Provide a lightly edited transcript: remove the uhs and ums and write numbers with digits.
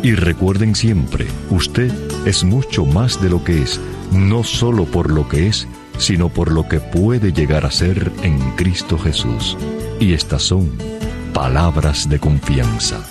Y recuerden siempre, usted es mucho más de lo que es, no solo por lo que es, sino por lo que puede llegar a ser en Cristo Jesús. Y estas son palabras de confianza.